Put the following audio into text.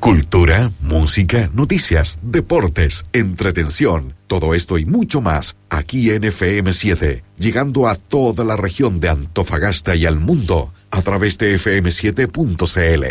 Cultura, música, noticias, deportes, entretención, todo esto y mucho más aquí en FM7, llegando a toda la región de Antofagasta y al mundo a través de fm7.cl.